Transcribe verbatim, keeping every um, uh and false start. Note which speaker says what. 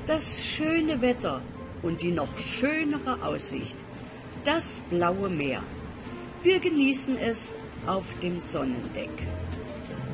Speaker 1: das schöne Wetter und die noch schönere Aussicht, das blaue Meer. Wir genießen es auf dem Sonnendeck.